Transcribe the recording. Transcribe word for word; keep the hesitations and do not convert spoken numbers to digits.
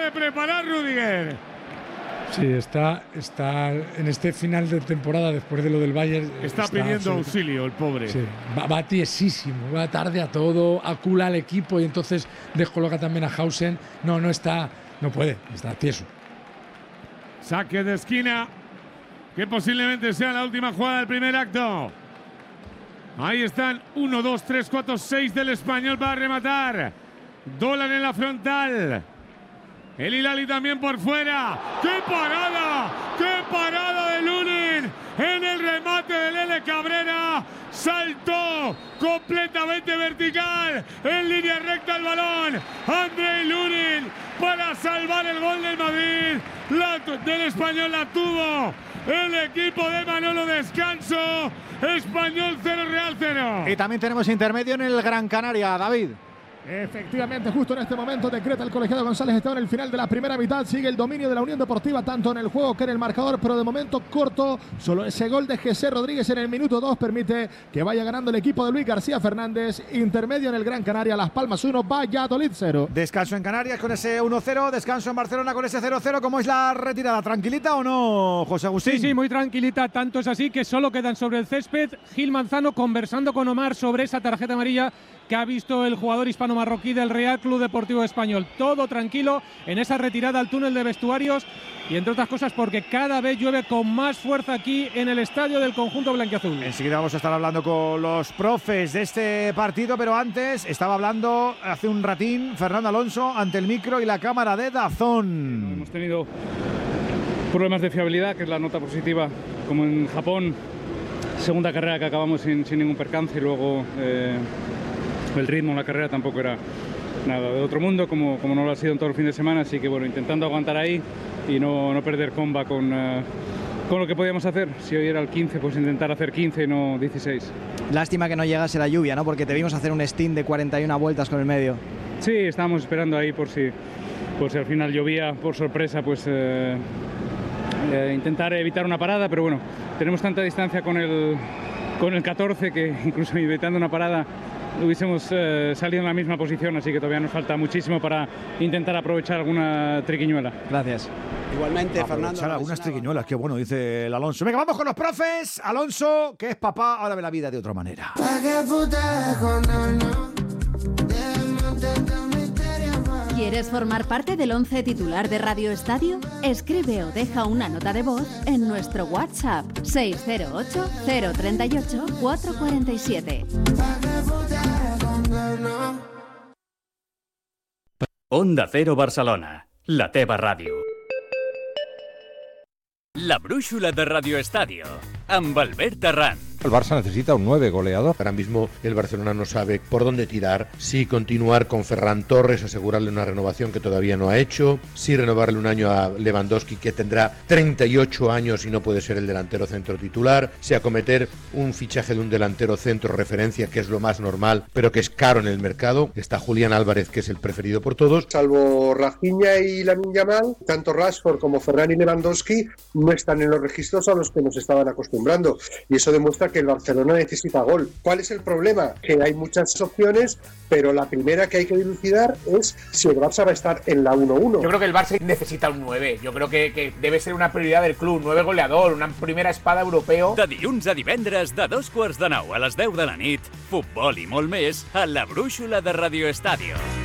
de preparar Rüdiger. Sí, está, está en este final de temporada, después de lo del Bayern. Está, está pidiendo auxilio el pobre. Sí, va, va tiesísimo, va tarde a todo, acula al equipo y entonces descoloca también a Hausen. No, no está, no puede, está tieso. Saque de esquina, que posiblemente sea la última jugada del primer acto. Ahí están, uno, dos, tres, cuatro, seis del Español para rematar. Dolan en la frontal. El Hilali también por fuera. ¡Qué parada! ¡Qué parada de Lunin! En el remate de Lele Cabrera. Saltó completamente vertical. En línea recta el balón. Andrei Lunin para salvar el gol del Madrid. La, del Español la tuvo el equipo de Manolo. Descanso. Español cero, Real cero. Y también tenemos intermedio en el Gran Canaria, David. Efectivamente, justo en este momento decreta el colegiado González Esteban el final de la primera mitad. Sigue el dominio de la Unión Deportiva tanto en el juego que en el marcador, pero de momento corto. Solo ese gol de José Rodríguez en el minuto dos permite que vaya ganando el equipo de Luis García Fernández. Intermedio en el Gran Canaria, Las Palmas uno, Valladolid cero. Descanso en Canarias con ese uno cero, descanso en Barcelona con ese cero cero. ¿Cómo es la retirada? ¿Tranquilita o no, José Agustín? Sí, sí, muy tranquilita. Tanto es así que solo quedan sobre el césped Gil Manzano conversando con Omar sobre esa tarjeta amarilla que ha visto el jugador hispano-marroquí del Real Club Deportivo Español. Todo tranquilo en esa retirada al túnel de vestuarios y entre otras cosas porque cada vez llueve con más fuerza aquí en el estadio del conjunto blanquiazul. Enseguida vamos a estar hablando con los profes de este partido, pero antes estaba hablando hace un ratín Fernando Alonso ante el micro y la cámara de DAZN. Hemos tenido problemas de fiabilidad, que es la nota positiva, como en Japón, segunda carrera que acabamos sin, sin ningún percance y luego eh, el ritmo en la carrera tampoco era nada de otro mundo, como, como no lo ha sido en todo el fin de semana, así que bueno, intentando aguantar ahí y no, no perder comba con, uh, con lo que podíamos hacer. Si hoy era el quince, pues intentar hacer quince y no dieciséis. Lástima que no llegase la lluvia, ¿no? Porque te vimos hacer un stint de cuarenta y una vueltas con el medio. Sí, estábamos esperando ahí por si, por si al final llovía, por sorpresa, pues eh, eh, intentar evitar una parada, pero bueno, tenemos tanta distancia con el, con el catorce que incluso evitando una parada hubiésemos eh, salido en la misma posición, así que todavía nos falta muchísimo para intentar aprovechar alguna triquiñuela. Gracias. Igualmente, aprovechar Fernando. Algunas triquiñuelas, qué bueno, dice el Alonso. Venga, vamos con los profes. Alonso, que es papá, ahora ve la vida de otra manera. ¿Quieres formar parte del once titular de Radio Estadio? Escribe o deja una nota de voz en nuestro WhatsApp seis cero ocho, cero tres ocho, cuatro cuatro siete. Onda Cero Barcelona, la teva ràdio. La brúixola de Radio Estadio, amb Albert Arran. El Barça necesita un nueve goleador. Ahora mismo el Barcelona no sabe por dónde tirar, si continuar con Ferran Torres, asegurarle una renovación que todavía no ha hecho, si renovarle un año a Lewandowski, que tendrá treinta y ocho años y no puede ser el delantero centro titular, si acometer un fichaje de un delantero centro referencia, que es lo más normal, pero que es caro en el mercado. Está Julián Álvarez, que es el preferido por todos. Salvo Rafinha y Lamine Yamal, tanto Rashford como Ferran y Lewandowski no están en los registros a los que nos estaban acostumbrando, y eso demuestra que el Barcelona necesita gol. ¿Cuál es el problema? Que hay muchas opciones, pero la primera que hay que dilucidar es si el Barça va a estar en la uno uno. Yo creo que el Barça necesita un nueve. Yo creo que, que debe ser una prioridad del club. nueve goleador, una primera espada europeo. De dilluns a divendres, de dos quarts de nou a les deu de la nit, futbol i molt més a la brúixola de Radio Estadio.